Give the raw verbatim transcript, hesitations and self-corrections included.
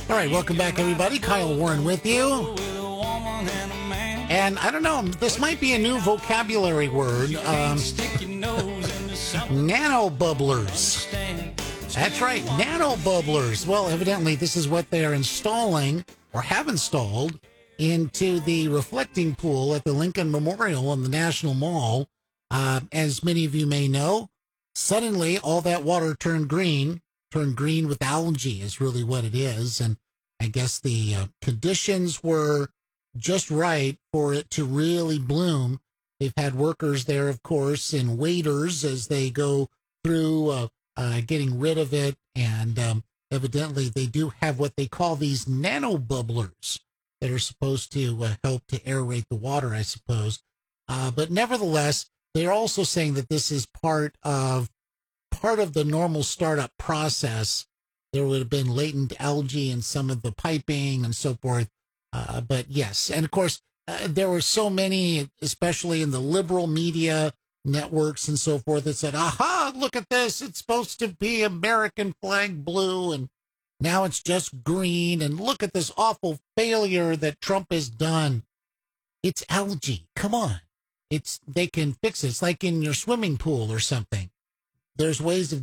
All right, welcome back, everybody. Kyle Warren with you. And I don't know, this might be a new vocabulary word. Um, nano bubblers. That's right, nano bubblers. Well, evidently, this is what they are installing or have installed into the reflecting pool at the Lincoln Memorial in the National Mall. Uh, as many of you may know, suddenly all that water turned green. Turned green with algae is really what it is. And I guess the uh, conditions were just right for it to really bloom. They've had workers there, of course, and waiters as they go through uh, uh, getting rid of it. And um, evidently they do have what they call these nano bubblers that are supposed to uh, help to aerate the water, I suppose. Uh, but nevertheless, they're also saying that this is part of part of the normal startup process. There would have been latent algae in some of the piping and so forth. Uh, but yes, and of course, uh, there were so many, especially in the liberal media networks and so forth, that said, aha, look at this. It's supposed to be American flag blue, and now it's just green. And look at this awful failure that Trump has done. It's algae. Come on. It's they can fix it. It's like in your swimming pool or something. There's ways of